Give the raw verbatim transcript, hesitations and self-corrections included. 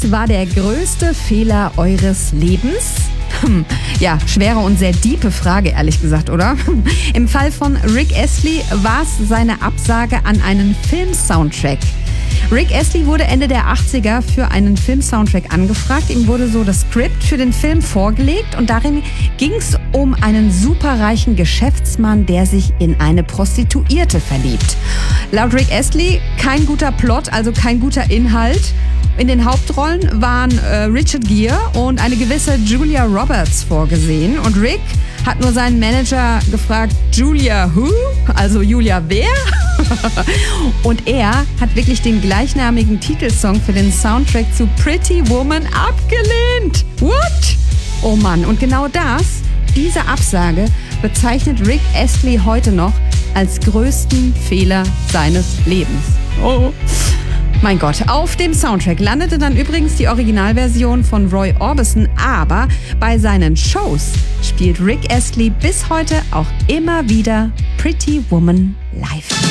Was war der größte Fehler eures Lebens? Hm, ja, schwere und sehr diepe Frage, ehrlich gesagt, oder? Im Fall von Rick Astley war es seine Absage an einen Film-Soundtrack. Rick Astley wurde Ende der achtziger für einen Film-Soundtrack angefragt. Ihm wurde so das Skript für den Film vorgelegt und darin ging es um einen superreichen Geschäftsmann, der sich in eine Prostituierte verliebt. Laut Rick Astley kein guter Plot, also kein guter Inhalt. In den Hauptrollen waren äh, Richard Gere und eine gewisse Julia Roberts vorgesehen. Und Rick hat nur seinen Manager gefragt, Julia who? Also Julia wer? Und er hat wirklich den gleichnamigen Titelsong für den Soundtrack zu Pretty Woman abgelehnt. What? Oh Mann, und genau das, diese Absage, bezeichnet Rick Astley heute noch als größten Fehler seines Lebens. Oh. Mein Gott, auf dem Soundtrack landete dann übrigens die Originalversion von Roy Orbison, aber bei seinen Shows spielt Rick Astley bis heute auch immer wieder Pretty Woman live.